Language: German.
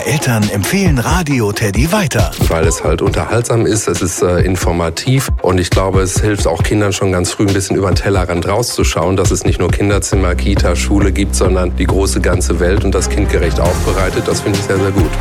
mehr Eltern empfehlen Radio Teddy weiter. Weil es halt unterhaltsam ist, es ist informativ und ich glaube, es hilft auch Kindern schon ganz früh ein bisschen über den Tellerrand rauszuschauen, dass es nicht nur Kinderzimmer, Kita, Schule gibt, sondern die große ganze Welt und das kindgerecht aufbereitet. Das finde ich sehr, sehr gut.